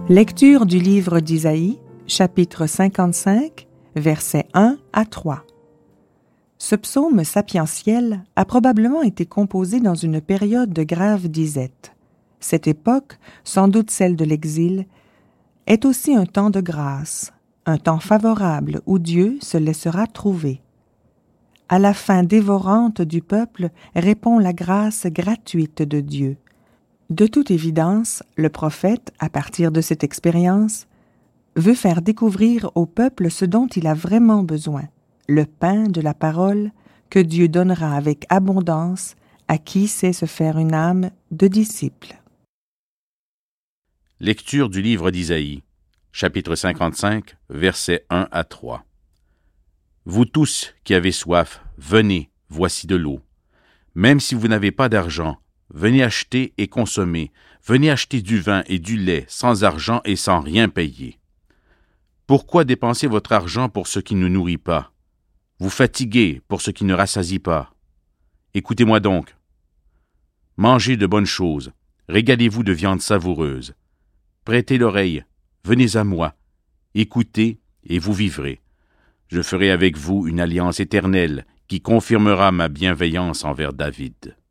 Lecture du livre d'Isaïe, chapitre 55, versets 1 à 3. Ce psaume sapientiel a probablement été composé dans une période de grave disette. Cette époque, sans doute celle de l'exil, est aussi un temps de grâce, un temps favorable où Dieu se laissera trouver. À la faim dévorante du peuple répond la grâce gratuite de Dieu. De toute évidence, le prophète, à partir de cette expérience, veut faire découvrir au peuple ce dont il a vraiment besoin, le pain de la parole que Dieu donnera avec abondance à qui sait se faire une âme de disciple. Lecture du livre d'Isaïe, chapitre 55, versets 1 à 3. Vous tous qui avez soif, venez, voici de l'eau. Même si vous n'avez pas d'argent, venez acheter et consommer, venez acheter du vin et du lait sans argent et sans rien payer. Pourquoi dépenser votre argent pour ce qui ne nourrit pas? Vous fatiguez pour ce qui ne rassasie pas. Écoutez-moi donc. Mangez de bonnes choses, régalez-vous de viande savoureuse. Prêtez l'oreille, venez à moi, écoutez et vous vivrez. Je ferai avec vous une alliance éternelle qui confirmera ma bienveillance envers David.